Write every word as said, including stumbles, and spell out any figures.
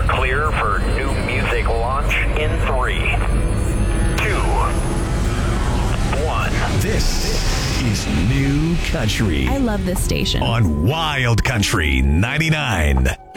are clear for new music launch in three, two, one. This is New Country I love this station. on Wild Country ninety-nine.